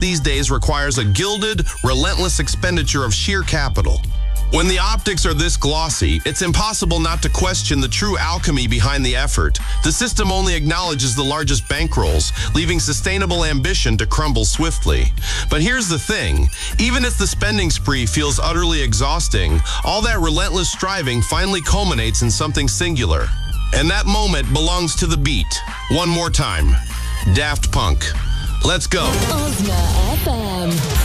these days requires a gilded, relentless expenditure of sheer capital. When the optics are this glossy, it's impossible not to question the true alchemy behind the effort. The system only acknowledges the largest bankrolls, leaving sustainable ambition to crumble swiftly. But here's the thing, even if the spending spree feels utterly exhausting, all that relentless striving finally culminates in something singular. And that moment belongs to the beat. One more time. Daft Punk. Let's go. Ozma FM.